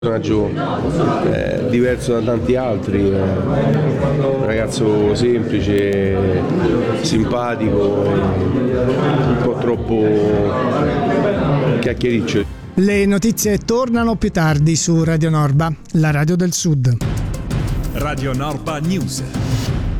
Personaggio diverso da tanti altri, un ragazzo semplice, simpatico, un po' troppo chiacchiericcio. Le notizie tornano più tardi su Radio Norba, la radio del Sud. Radio Norba News.